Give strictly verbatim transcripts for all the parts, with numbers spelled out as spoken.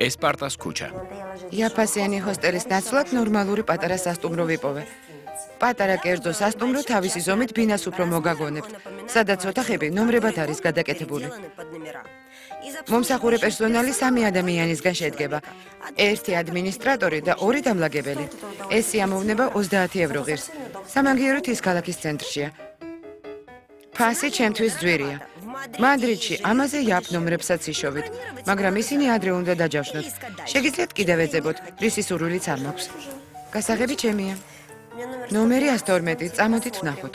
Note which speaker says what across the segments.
Speaker 1: ესპარტას ქუჩა.
Speaker 2: იაფასიანი ჰოსტელის ნაცვლად ნორმალური პატარა სასტუმრო ვიპოვე. პატარა კერძო სასტუმრო თავისი ზომით ბინას უფრო მოგაგონებთ, სადაც ოთახები ნომრებად არის გადაკეთებული. მომსახურე პერსონალი სამი ადამიანისგან შედგება. ერთი ადმინისტრატორი და ორი დამლაგებელი. ეს სიამოვნება ოცდაათი ევრო ღირს. სამაგიეროდ ის ქალაქის ცენტრშია. ფასი ჩემთვის ძვირია. მადრიდში ამაზე იაფ ნომრებსაც იშოვით, მაგრამ ისინი ადრე უნდა დაჯავშნოთ. შეგიძლიათ კიდევ ეძებოთ, რისი სურვილიც არ მაქვს. გასაღები ჩემია. ნომერი ას თორმეტი, წამოდით ვნახოთ.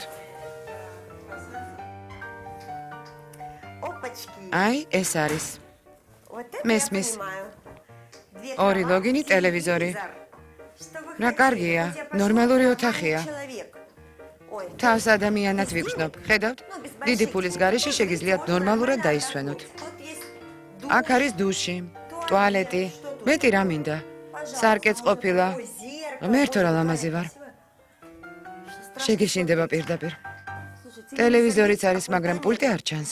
Speaker 2: აი, ეს არის. მესმის. ორი ლოგინი, ტელევიზორი. რა კარგია, ნორმალური ოთახია. თავს ადამიანად ვიგრძნობ, ხედავთ? დიდი ფულის გარეშე შეგიძლიათ ნორმალურად დაისვენოთ. აქ არის დუში, ტუალეტი, მეტი რა მინდა. სარკეც ყოფილა. მე ერთო რა ლამაზი ვარ. შეგეშინდება პირდაპირ. ტელევიზორიც არის, მაგრამ პულტი არ ჩანს.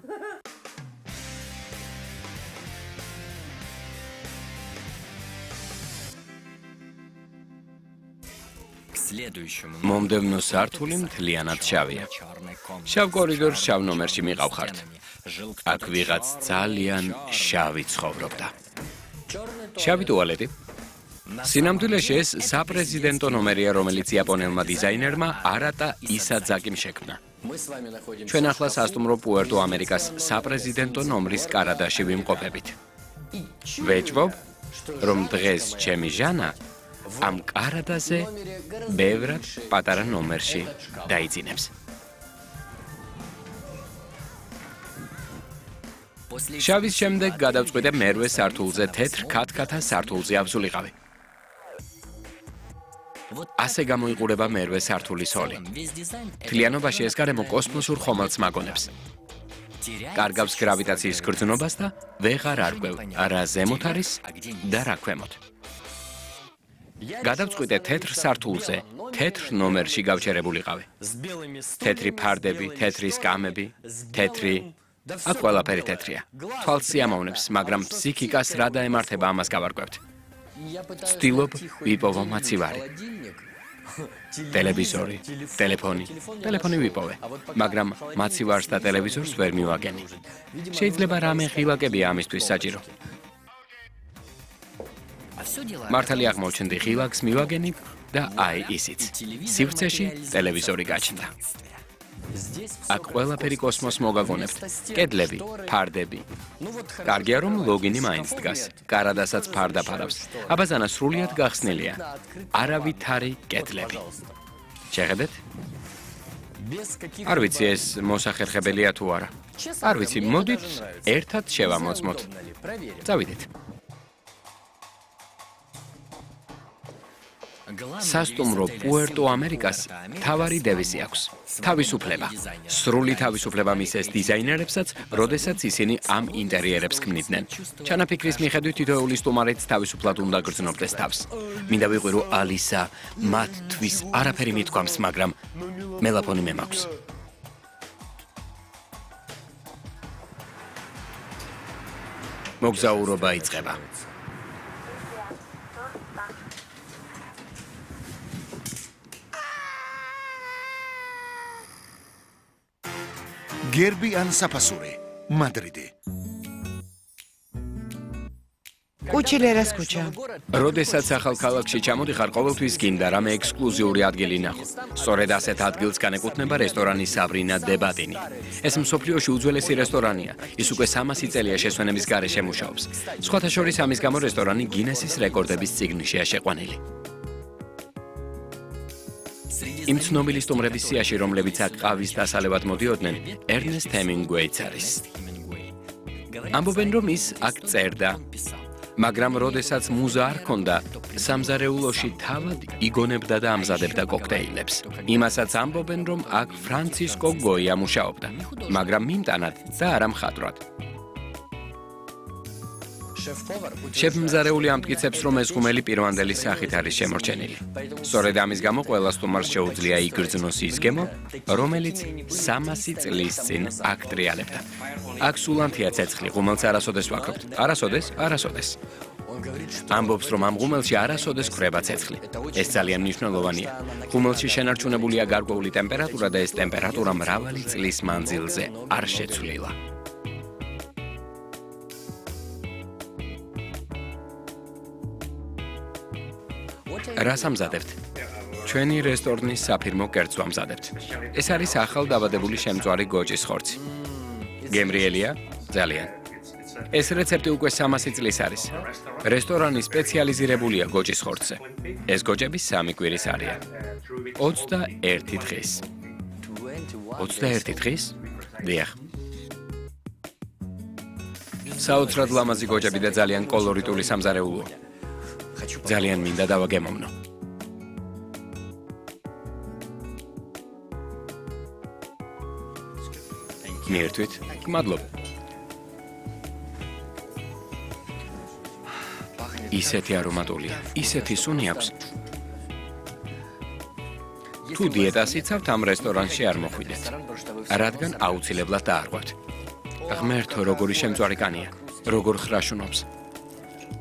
Speaker 1: მომდევნო სართული მთლიანად შავია. შავ კორიდორს შავ ნომერში მიყავხართ. აქ ვიღაც ძალიან შავი ცხოვრობდა. შავი ტუალეტი. სინამდვილეში ეს საპრეზიდენტო ნომერია, რომელიც იაპონელმა დიზაინერმა არატა ისაძაკიმ შექმნა. ჩვენ ახლა სასტუმრო პუერტო ამერიკას საპრეზიდენტო ნომრის კარადაში ვიმყოფებით. ვეჭვობ, რომ დღეს ჩემი ჟანა ამ კარადაზე ბევრად პატარა ნომერში დაიძინებს. შავის შემდეგ გადავწყვიტე მერვე სართულზე თეთრ ქათქათა სართულზე ავსულიყავი. ასე გამოიყურება მერვე სართულის ჰოლი. მთლიანობაში ეს გარემო კოსმოსურ ხომალდს მაგონებს. კარგავს გრავიტაციის გრძნობას და ვეღარ არკვევ, რა ზემოთ არის და რა ქვემოთ. გადავწყვიტე თეთრ სართულზე, თეთრ ნომერში გავჩერებულიყავი. თეთრი ფარდები, თეთრი სკამები, თეთრი... აქ ყველაფერი თეთრია. თვალს სიამოვნებს, მაგრამ ფსიქიკას რა დაემართება ამას გავარკვევთ. ვცდილობ ვიპოვო მაცივარი. ტელევიზორი, ტელეფონი, ტელეფონი ვიპოვე, მაგრამ მაცივარს და ტელევიზორს ვერ მივაგენი. შეიძლება რამე ღილაკებია ამისთვის საჭირო. მართალი აღმოჩნდი ღილაკს მივაგენი და აი ისიც. სივრცეში ტელევიზორი გაჩნდა. აქ ყველაფერი კოსმოსს მოგაგონებთ. კედლები, ფარდები. კარგია რომ ლოგინი მაინც დგას. კარადასაც ფარდა ფარავს. აბაზანა სრულიად გახსნილია. არავითარი კედლები. შეხედეთ? არ ვიცი ეს მოსახერხებელია თუ არა. არ ვიცი, მოდით ერთად შევამოწმოთ. წავიდეთ. სასტუმრო პუერტო ამერიკას თავარი დევიზი აქვს. თავისუფლება. სრული თავისუფლება მისცეს დიზაინერებსაც, როდესაც ისინი ამ ინტერიერებს ქმნიდნენ. ჩანაფიქრის მიხედვით თითოეული სტუმარიც თავისუფლად უნდა გრძნობდეს თავს. მინდა ვიყვირო ალისა, მათთვის არაფერი მithქვამს, მაგრამ მელაფონი მე მაქვს. მოგზაურობა იწყება.
Speaker 3: გერბი ან საფასური, მადრიდი.
Speaker 2: კუჩილერას ქუჩა.
Speaker 1: როდესაც ახალ ქალაქში ჩამოდიხარ, ყოველთვის გინდა რამე ექსკლუზიური ადგილი ნახო. სწორედ ასეთ ადგილს განეკუთვნება რესტორანი საბრინა დე ბატინი. ეს მსოფლიოში უძველესი რესტორანია. ის უკვე სამასი წელია შესვენების გარეშე მუშაობს. სხვათა შორის ამის გამო რესტორანი გინესის რეკორდების წიგნშია შეყვანილი. იმ ცნობილი სტუმრების სიაში, რომლებიც აქ ყავის დასალევად მოდიოდნენ, ერნესტ ჰემინგუეიც არის. ამბობენ, რომ ის აქ წერდა, მაგრამ როდესაც მუზა არ ჰქონდა, სამზარეულოში თავად იგონებდა და ამზადებდა კოქტეილებს. იმასაც ამბობენ, რომ აქ ფრანცისკო გოია მუშაობდა, მაგრამ მიმტანად და არა მხატვრად. შეფმზარეული ამტკიცებს, რომ ეს ღუმელი პირვანდელი სახით არის შემორჩენილი. სწორედ ამის გამო ყველა სტუმარს შეუძლია იგრძნოს ის გემო, რომელიც სამასი წლის წინ აქ ტრიალებდა. აქ სულანთია ცეცხლი, ღუმელს არასოდეს ვაქრობთ. არასოდეს, არასოდეს. ამბობს, რომ ამ ღუმელში არასოდეს ხრება ცეცხლი. ეს ძალიან მნიშვნელოვანია. ღუმელში შენარჩუნებულია გარკვეული ტემპერატურა და ეს ტემპერატურა მრავალი წლის მანძილზე არ შეცვლილა. რას ამზადებთ? ჩვენი რესტორნის საფირმო კერძს ვამზადებთ. ეს არის ახალ დაბადებული შემწვარი გოჭის ხორცი. გემრიელია? ძალიან. ეს რეცეპტი უკვე სამასი წლის არის. რესტორანი სპეციალიზირებულია გოჭის ხორცზე. ეს გოჭები სამი კვირის არიან. ოცდაერთი დღის. ოცდაერთი დღის? დიახ. საოცრად ლამაზი გოჭები და ძალიან კოლორიტული სამზარეულო. ძალიან მინდა დავაგემოვნო. მიერთვით? მადლობა. ისეთი არომატულია, ისეთი სუნი აქვს. თუ დიეტას იცავთ, ამ რესტორანში არ მოხვიდეთ, რადგან აუცილებლად დაარღვევთ. ღმერთო, როგორი შემწვარი კანია, როგორ ხრაშუნობს.